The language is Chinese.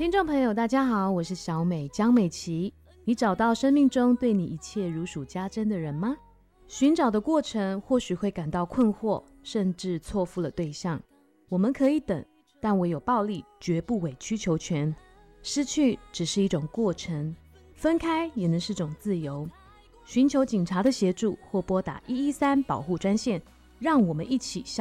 听众朋友大家好，我是小美江美琪。你找到生命中对你一切如数家珍的人吗？寻找的过程或许会感到困惑，甚至错付了对象。我们可以等，但唯有暴力绝不委曲求全。失去只是一种过程，分开也能是种自由。寻求警察的协助或拨打113保护专线，让我们一起